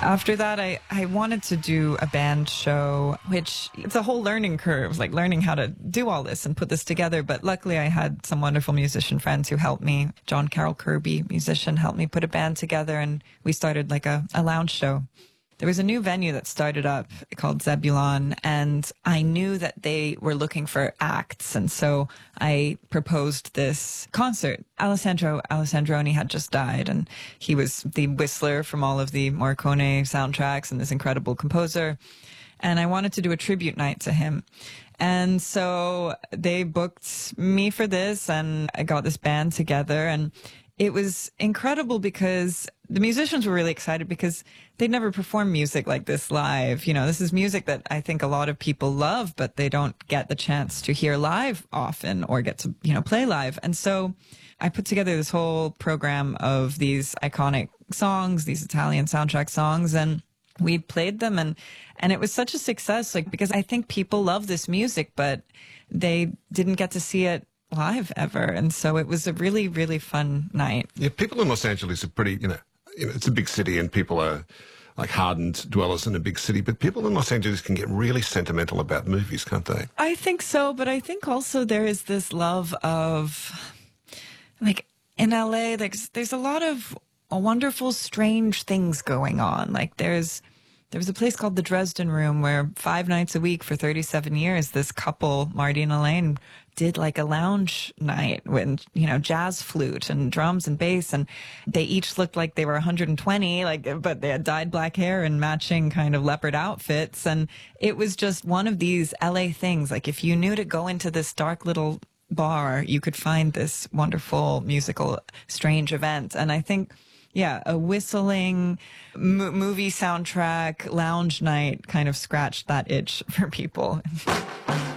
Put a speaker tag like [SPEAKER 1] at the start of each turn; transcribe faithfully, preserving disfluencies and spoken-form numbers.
[SPEAKER 1] After that, I, I wanted to do a band show, which it's a whole learning curve, like learning how to do all this and put this together. But luckily, I had some wonderful musician friends who helped me. John Carroll Kirby, musician, helped me put a band together, and we started like a, a lounge show. There was a new venue that started up called Zebulon, and I knew that they were looking for acts, and so I proposed this concert. Alessandro Alessandroni had just died, and he was the whistler from all of the Morricone soundtracks and this incredible composer, and I wanted to do a tribute night to him. And so they booked me for this, and I got this band together, and it was incredible because the musicians were really excited because they'd never performed music like this live. You know, this is music that I think a lot of people love, but they don't get the chance to hear live often or get to, you know, play live. And so I put together this whole program of these iconic songs, these Italian soundtrack songs, and we played them, and, and it was such a success, like, because I think people love this music, but they didn't get to see it live ever. And so it was a really, really fun night.
[SPEAKER 2] Yeah, people in Los Angeles are pretty, you know, you know, it's a big city and people are like hardened dwellers in a big city, but people in Los Angeles can get really sentimental about movies, can't they?
[SPEAKER 1] I think so, but I think also there is this love of, like, in L A, like, there's a lot of wonderful, strange things going on. Like, there's There was a place called the Dresden Room where five nights a week for thirty-seven years, this couple, Marty and Elaine, did like a lounge night with, you know, jazz flute and drums and bass. And they each looked like they were one hundred twenty, like, but they had dyed black hair and matching kind of leopard outfits. And it was just one of these L A things. Like, if you knew to go into this dark little bar, you could find this wonderful musical, strange event. And I think, yeah, a whistling m- movie soundtrack lounge night kind of scratched that itch for people.